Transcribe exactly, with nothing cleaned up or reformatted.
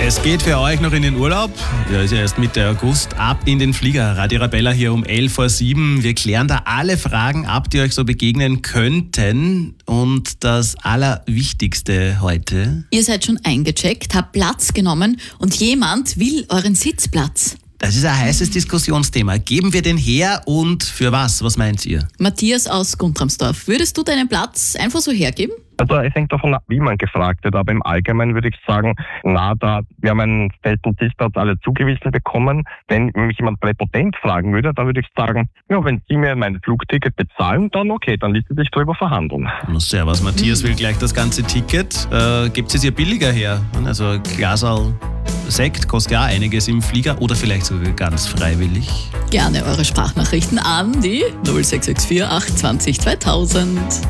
Es geht für euch noch in den Urlaub. Ja, ist ja erst Mitte August. Ab in den Flieger. Radio Arabella hier um elf vor sieben. Wir klären da alle Fragen ab, die euch so begegnen könnten. Und das Allerwichtigste heute: Ihr seid schon eingecheckt, habt Platz genommen und jemand will euren Sitzplatz. Das ist ein heißes Diskussionsthema. Geben wir den her und für was? Was meint ihr? Matthias aus Guntramsdorf, würdest du deinen Platz einfach so hergeben? Also es hängt davon ab, wie man gefragt wird, aber im Allgemeinen würde ich sagen, na, da wir haben einen festen Sitzplatz alle zugewiesen bekommen. Wenn mich jemand präpotent fragen würde, dann würde ich sagen, ja, wenn Sie mir mein Flugticket bezahlen, dann okay, dann ließe sich darüber verhandeln. Na, servus, Matthias will gleich das ganze Ticket. Äh, gebt es ihr billiger her? Also ein Glasal Sekt kostet ja auch einiges im Flieger oder vielleicht sogar ganz freiwillig. Gerne eure Sprachnachrichten an die null sechs sechs vier acht zwanzig zweitausend.